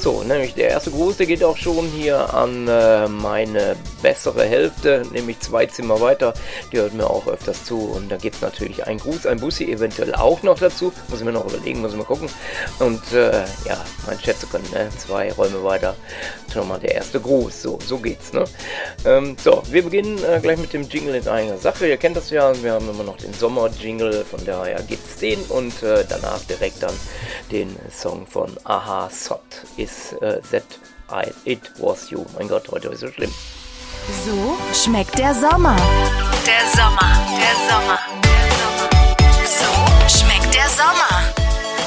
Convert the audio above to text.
So, nämlich der erste Gruß, der geht auch schon hier an meine bessere Hälfte, nämlich 2 Zimmer weiter. Die hört mir auch öfters zu und da gibt es natürlich einen Gruß, ein Bussi eventuell auch noch dazu. Muss ich mir noch überlegen, muss ich mal gucken. Und ja, mein Schätzekönnen, ne? 2 Räume weiter, schon mal der erste Gruß. So geht's, ne? So, wir beginnen gleich mit dem Jingle in eigener Sache. Ihr kennt das ja, wir haben immer noch den Sommer-Jingle, von daher gibt's den und danach direkt dann den Song von Aha, Sot is that it was you. Mein Gott, heute ist so schlimm. So schmeckt der Sommer. Der Sommer. So schmeckt der Sommer.